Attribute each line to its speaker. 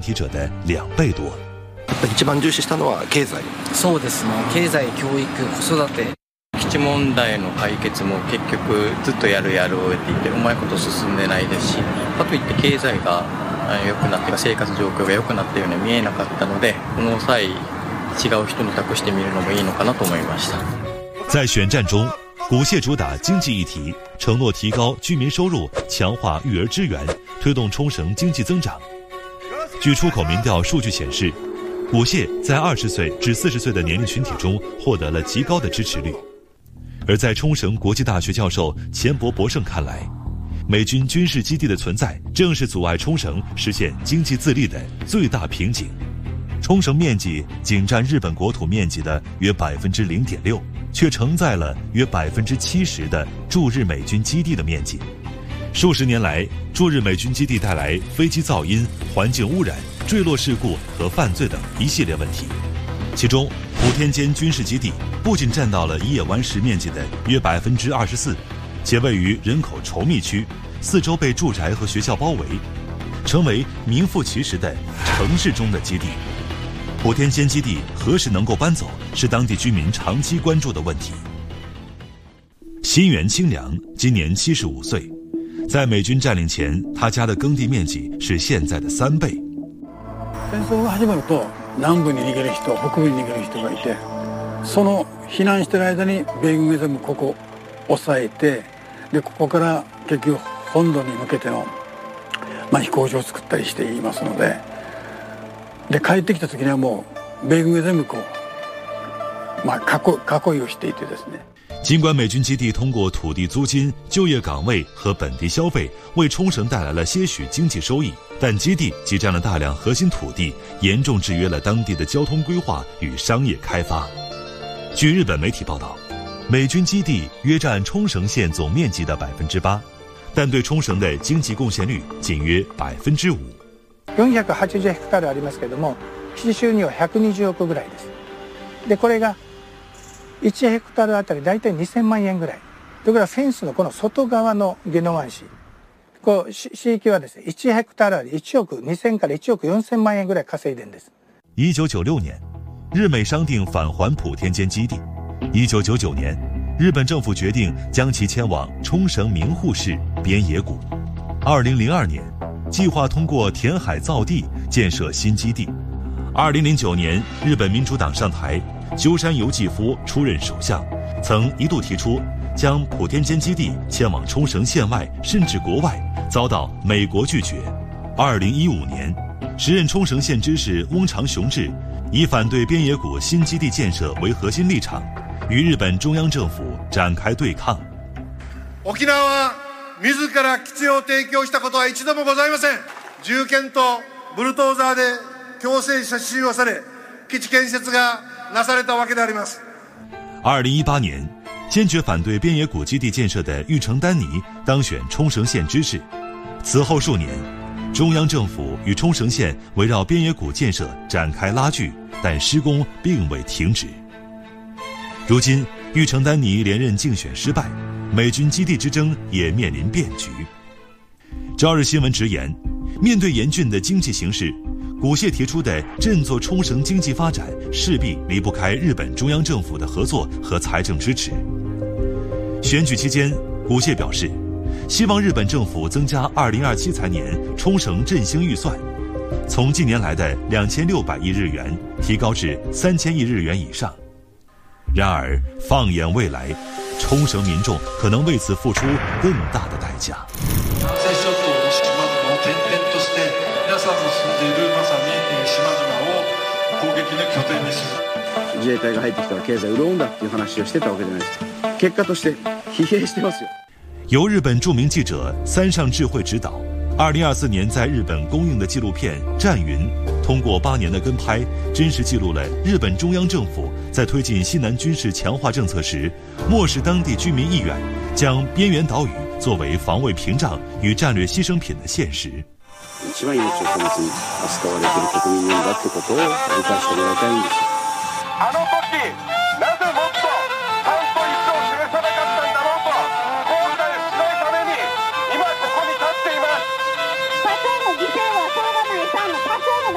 Speaker 1: 体者的2倍多。
Speaker 2: 一番重視したのは経済。
Speaker 3: そうですね。経済、教育、子育て。
Speaker 4: 基地問題の解決も結局ずっとやるって言ってうまいこと進んでないですし、かといって経済が良くなって生活状況が良くなったように見えなかったので、この際違う人に託してみるのもいいのかなと思いました。
Speaker 1: 在选战中，古谢主打经济议题，承诺提高居民收入，强化育儿支援，推动冲绳经济增长。据出口民调数据显示，古谢在20岁至40岁的年龄群体中获得了极高的支持率。而在冲绳国际大学教授钱博胜看来，美军军事基地的存在正是阻碍冲绳实现经济自立的最大瓶颈。冲绳面积仅占日本国土面积的约 0.6%， 却承载了约 70% 的驻日美军基地的面积。数十年来，驻日美军基地带来飞机噪音、环境污染、坠落事故和犯罪等一系列问题。其中，普天间军事基地不仅占到了伊野湾石面积的约 24%， 且位于人口稠密区，四周被住宅和学校包围，成为名副其实的城市中的基地。普天间基地何时能够搬走，是当地居民长期关注的问题。新原清良今年75岁，在美军占领前，他家的耕地面积是现在的3倍。
Speaker 5: 戦争が始まると南部に逃げる人、北部に逃げる人がいて、その避難している間に米軍が全部ここ抑えて、でここから結局本土に向けての飛行場を作ったりしていますので、で帰ってきた時にはもう米軍が全部こう囲いをしていてですね。
Speaker 1: 尽管美军基地通过土地租金、就业岗位和本地消费为冲绳带来了些许经济收益，但基地挤占了大量核心土地，严重制约了当地的交通规划与商业开发。据日本媒体报道，美军基地约占冲绳县总面积的 8%， 但对冲绳的经济贡献率仅约 5%。
Speaker 6: 480ヘクタールありますけれども、基地収入は120億ぐらいです。でこれが1ヘクタールあたり大体2000万円ぐらい。ということはフェンスのこの外側の宜野湾市、市域はですね、1ヘクタールあり1億2000から1億4000万円ぐらい稼いでるんです。
Speaker 1: 1996年，日美商定返还普天间基地。1999年，日本政府决定将其迁往冲绳名护市边野古。2002年，计划通过填海造地建设新基地。2009年，日本民主党上台，鸠山由纪夫出任首相，曾一度提出将普天间基地迁往冲绳县外甚至国外，遭到美国拒绝。2015年，时任冲绳县知事翁长雄志以反对边野古新基地建设为核心立场，与日本中央政府展開對抗。
Speaker 7: 沖縄は自ら基地を提供したことは一度もございません。銃剣とブルドーザーで強制収容され、基地建設がなされたわけであります。
Speaker 1: 2018年，坚决反对边野古基地建设的玉城丹尼当选冲绳县知事。此后数年，中央政府与冲绳县围绕边野古建设展开拉锯，但施工并未停止。如今，玉城丹尼连任竞选失败，美军基地之争也面临变局。朝日新闻直言，面对严峻的经济形势，古谢提出的振作冲绳经济发展势必离不开日本中央政府的合作和财政支持。选举期间，古谢表示，希望日本政府增加2027财年冲绳振兴预算，从近年来的2600亿日元提高至3000亿日元以上。然而，放眼未来，冲绳民众可能为此付出更大的代价。
Speaker 8: 自衛隊が入ってきたら経済潤うんだっていう話をしてたわけじゃないですか。結果として疲弊してますよ。
Speaker 1: 由日本著名记者三上智慧执导，2024年在日本公映的纪录片《战云》，通过8年的跟拍，真实记录了日本中央政府在推进西南军事强化政策时，漠视当地居民意愿，将边缘岛屿作为防卫屏障与战略牺牲品的现实。
Speaker 8: 一番命を大切に扱われている国民なんだってことを理解してもらいたいんですよ。
Speaker 7: あの時